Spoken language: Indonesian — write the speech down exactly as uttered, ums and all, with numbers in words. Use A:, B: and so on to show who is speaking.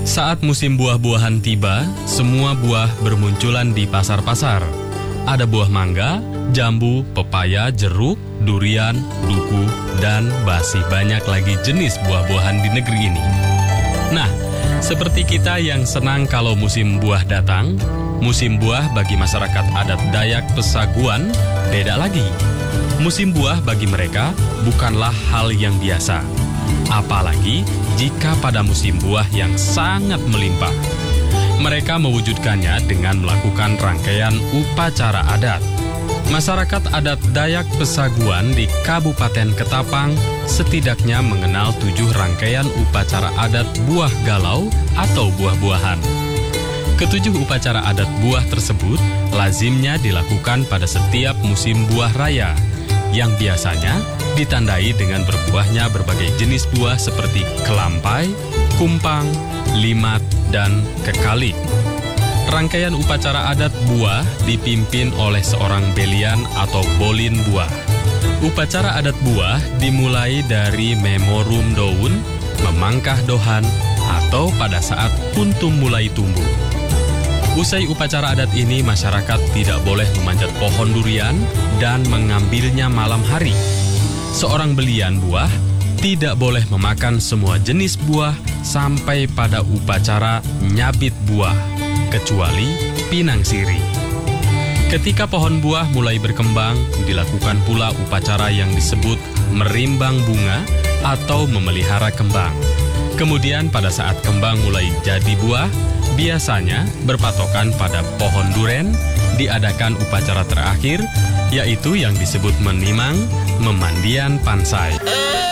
A: Saat musim buah-buahan tiba, semua buah bermunculan di pasar-pasar. Ada buah mangga, jambu, pepaya, jeruk, durian, duku, dan masih banyak lagi jenis buah-buahan di negeri ini. Nah, seperti kita yang senang kalau musim buah datang, musim buah bagi masyarakat adat Dayak Pesaguan beda lagi. Musim buah bagi mereka bukanlah hal yang biasa. Apalagi jika pada musim buah yang sangat melimpah. Mereka mewujudkannya dengan melakukan rangkaian upacara adat. Masyarakat adat Dayak Pesaguan di Kabupaten Ketapang setidaknya mengenal tujuh rangkaian upacara adat buah galau atau buah-buahan. Ketujuh upacara adat buah tersebut lazimnya dilakukan pada setiap musim buah raya, yang biasanya ditandai dengan berbuahnya berbagai jenis buah seperti kelampai, kumpang, limat, dan kekalik. Rangkaian upacara adat buah dipimpin oleh seorang belian atau bolin buah. Upacara adat buah dimulai dari memorum daun, memangkah dohan, atau pada saat kuntum mulai tumbuh. Usai upacara adat ini, masyarakat tidak boleh memanjat pohon durian dan mengambilnya malam hari. Seorang belian buah tidak boleh memakan semua jenis buah sampai pada upacara nyabit buah, kecuali pinang siri. Ketika pohon buah mulai berkembang, dilakukan pula upacara yang disebut merimbang bunga atau memelihara kembang. Kemudian pada saat kembang mulai jadi buah, biasanya berpatokan pada pohon duren, diadakan upacara terakhir, yaitu yang disebut menimang, memandian pansai.